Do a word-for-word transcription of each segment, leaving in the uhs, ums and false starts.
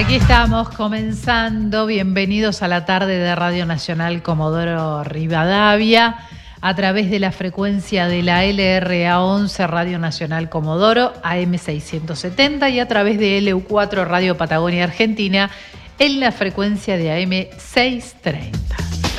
Aquí estamos comenzando. Bienvenidos a la tarde de Radio Nacional Comodoro Rivadavia a través de la frecuencia de la L R A once Radio Nacional Comodoro A M seiscientos setenta y a través de L U cuatro Radio Patagonia Argentina en la frecuencia de A M seiscientos treinta.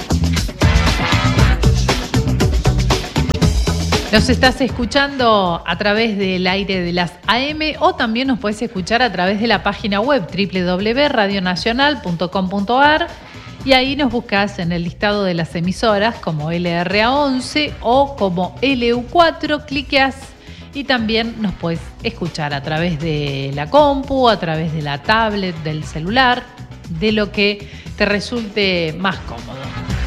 Nos estás escuchando a través del aire de las A M o también nos puedes escuchar a través de la página web doble u doble u doble u punto radio nacional punto com punto a r y ahí nos buscas en el listado de las emisoras como L R A once o como L U cuatro, cliqueas y también nos puedes escuchar a través de la compu, a través de la tablet, del celular, de lo que te resulte más cómodo.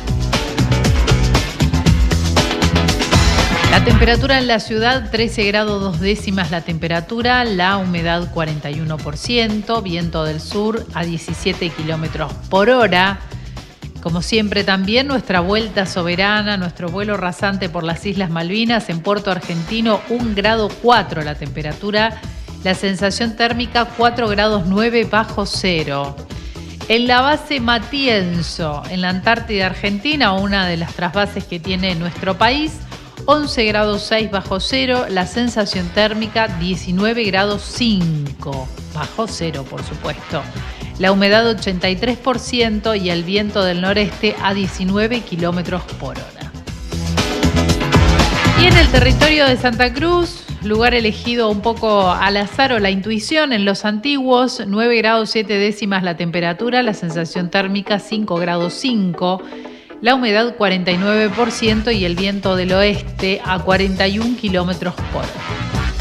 La temperatura en la ciudad, trece grados dos décimas la temperatura, la humedad cuarenta y uno por ciento, viento del sur a diecisiete kilómetros por hora. Como siempre también nuestra vuelta soberana, nuestro vuelo rasante por las Islas Malvinas, en Puerto Argentino un grado cuatro la temperatura, la sensación térmica cuatro grados nueve bajo cero. En la base Matienzo, en la Antártida Argentina, una de las trasbases que tiene nuestro país, once grados seis bajo cero, la sensación térmica diecinueve grados cinco bajo cero, por supuesto. La humedad ochenta y tres por ciento y el viento del noreste a diecinueve kilómetros por hora. Y en el territorio de Santa Cruz, lugar elegido un poco al azar o la intuición, en Los Antiguos, nueve grados siete décimas la temperatura, la sensación térmica cinco grados cinco. La humedad cuarenta y nueve por ciento y el viento del oeste a cuarenta y uno kilómetros por hora.